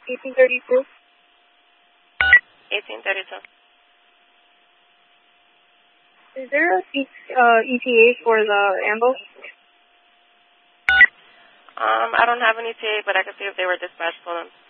1832. 1832. Is there a ETA for the ambulance? I don't have an ETA, but I can see if they were dispatched for them.